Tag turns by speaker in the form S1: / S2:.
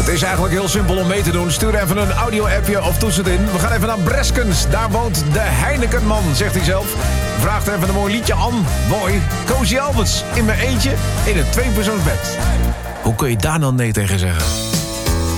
S1: is eigenlijk heel simpel om mee te doen. Stuur even een audio-appje of toets het in. We gaan even naar Breskens. Daar woont de Heinekenman, zegt hij zelf. Vraagt even een mooi liedje aan. Mooi. Cozy Alberts in mijn eentje in een 2-persoonsbed. Hoe kun je daar nou nee tegen zeggen?